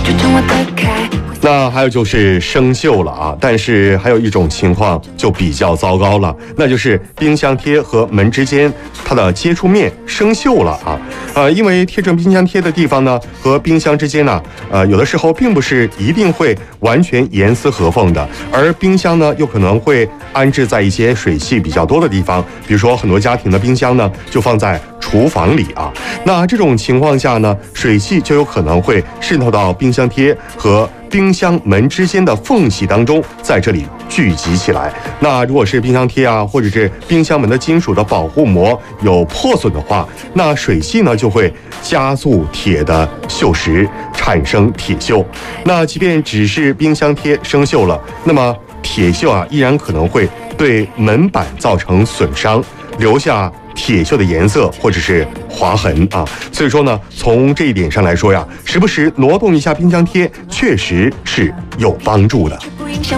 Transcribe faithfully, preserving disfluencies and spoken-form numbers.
那还有就是生锈了啊，但是还有一种情况就比较糟糕了，那就是冰箱贴和门之间它的接触面生锈了啊。呃，因为贴着冰箱贴的地方呢和冰箱之间呢，呃，有的时候并不是一定会完全严丝合缝的，而冰箱呢又可能会安置在一些水汽比较多的地方，比如说很多家庭的冰箱呢就放在厨房里啊。那这种情况下呢，水汽就有可能会渗透到冰箱贴和冰箱门之间的缝隙当中，在这里聚集起来。那如果是冰箱贴啊，或者是冰箱门的金属的保护膜有破损的话，那水汽呢就会加速铁的锈蚀，产生铁锈。那即便只是冰箱贴生锈了，那么铁锈啊依然可能会对门板造成损伤，留下铁锈的颜色或者是划痕啊。所以说呢，从这一点上来说呀，时不时挪动一下冰箱贴确实是有帮助的。